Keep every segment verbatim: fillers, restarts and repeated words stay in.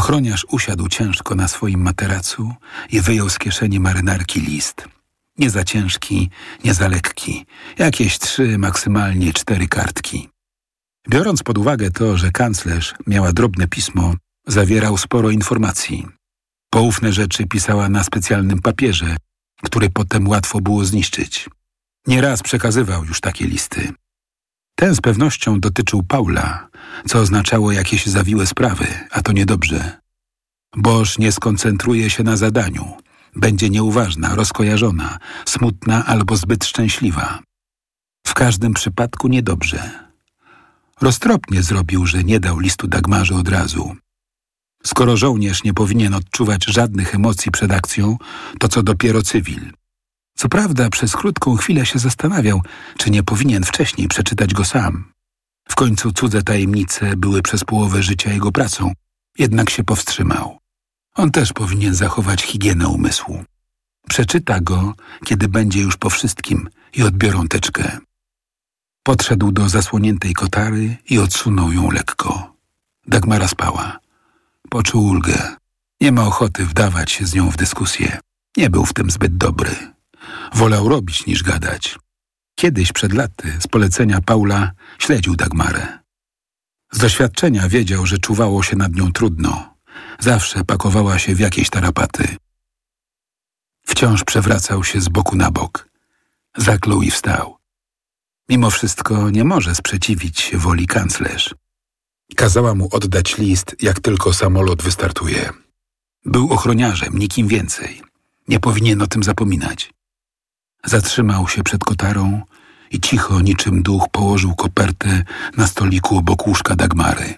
Ochroniarz usiadł ciężko na swoim materacu i wyjął z kieszeni marynarki list. Nie za ciężki, nie za lekki. Jakieś trzy, maksymalnie cztery kartki. Biorąc pod uwagę to, że kanclerz miała drobne pismo, zawierał sporo informacji. Poufne rzeczy pisała na specjalnym papierze, który potem łatwo było zniszczyć. Nieraz przekazywał już takie listy. Ten z pewnością dotyczył Paula, co oznaczało jakieś zawiłe sprawy, a to niedobrze. Boż nie skoncentruje się na zadaniu. Będzie nieuważna, rozkojarzona, smutna albo zbyt szczęśliwa. W każdym przypadku niedobrze. Roztropnie zrobił, że nie dał listu Dagmarze od razu. Skoro żołnierz nie powinien odczuwać żadnych emocji przed akcją, to co dopiero cywil. Co prawda przez krótką chwilę się zastanawiał, czy nie powinien wcześniej przeczytać go sam. W końcu cudze tajemnice były przez połowę życia jego pracą, jednak się powstrzymał. On też powinien zachować higienę umysłu. Przeczyta go, kiedy będzie już po wszystkim i odbiorą teczkę. Podszedł do zasłoniętej kotary i odsunął ją lekko. Dagmara spała. Poczuł ulgę. Nie ma ochoty wdawać się z nią w dyskusję. Nie był w tym zbyt dobry. Wolał robić niż gadać. Kiedyś przed laty z polecenia Paula śledził Dagmarę. Z doświadczenia wiedział, że czuwało się nad nią trudno. Zawsze pakowała się w jakieś tarapaty. Wciąż przewracał się z boku na bok. Zaklął i wstał. Mimo wszystko nie może sprzeciwić się woli kanclerz. Kazała mu oddać list, jak tylko samolot wystartuje. Był ochroniarzem, nikim więcej. Nie powinien o tym zapominać. Zatrzymał się przed kotarą i cicho, niczym duch, położył kopertę na stoliku obok łóżka Dagmary.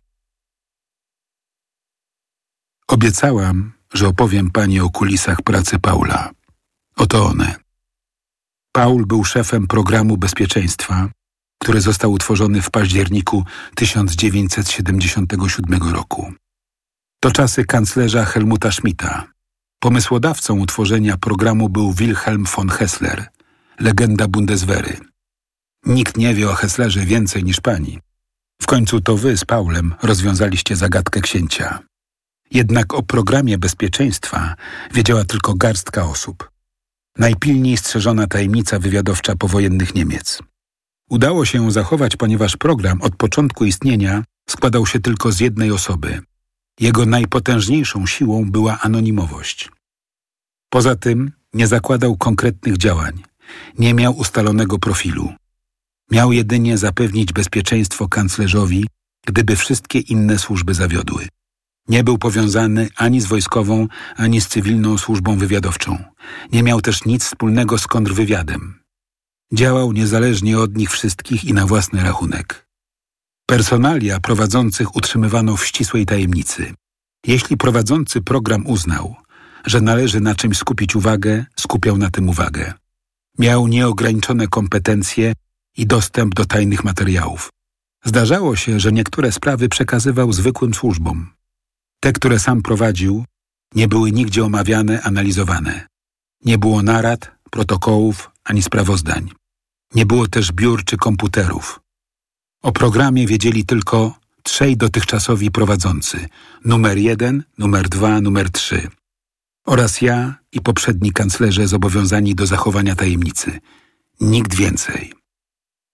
Obiecałam, że opowiem pani o kulisach pracy Paula. Oto one. Paul był szefem programu bezpieczeństwa, który został utworzony w październiku tysiąc dziewięćset siedemdziesiątego siódmego roku. To czasy kanclerza Helmuta Schmidta. Pomysłodawcą utworzenia programu był Wilhelm von Hessler, legenda Bundeswehry. Nikt nie wie o Hesslerze więcej niż pani. W końcu to wy z Paulem rozwiązaliście zagadkę księcia. Jednak o programie bezpieczeństwa wiedziała tylko garstka osób. Najpilniej strzeżona tajemnica wywiadowcza powojennych Niemiec. Udało się ją zachować, ponieważ program od początku istnienia składał się tylko z jednej osoby. Jego najpotężniejszą siłą była anonimowość. Poza tym nie zakładał konkretnych działań, nie miał ustalonego profilu. Miał jedynie zapewnić bezpieczeństwo kanclerzowi, gdyby wszystkie inne służby zawiodły. Nie był powiązany ani z wojskową, ani z cywilną służbą wywiadowczą. Nie miał też nic wspólnego z kontrwywiadem. Działał niezależnie od nich wszystkich i na własny rachunek. Personalia prowadzących utrzymywano w ścisłej tajemnicy. Jeśli prowadzący program uznał, że należy na czymś skupić uwagę, skupiał na tym uwagę. Miał nieograniczone kompetencje i dostęp do tajnych materiałów. Zdarzało się, że niektóre sprawy przekazywał zwykłym służbom. Te, które sam prowadził, nie były nigdzie omawiane, analizowane. Nie było narad, protokołów ani sprawozdań. Nie było też biur czy komputerów. O programie wiedzieli tylko trzej dotychczasowi prowadzący. Numer jeden, numer dwa, numer trzy. Oraz ja i poprzedni kanclerze zobowiązani do zachowania tajemnicy. Nikt więcej.